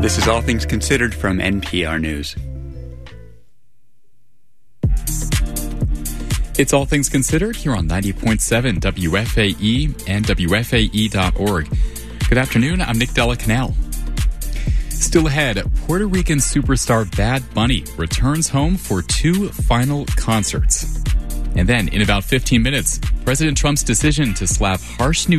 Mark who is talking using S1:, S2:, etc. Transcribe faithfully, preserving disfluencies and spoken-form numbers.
S1: This is All Things Considered from N P R News.
S2: It's All Things Considered here on ninety point seven W F A E and W F A E dot org. Good afternoon, I'm Nick Della Canal. Still ahead, Puerto Rican superstar Bad Bunny returns home for two final concerts. And then, in about fifteen minutes, President Trump's decision to slap harsh new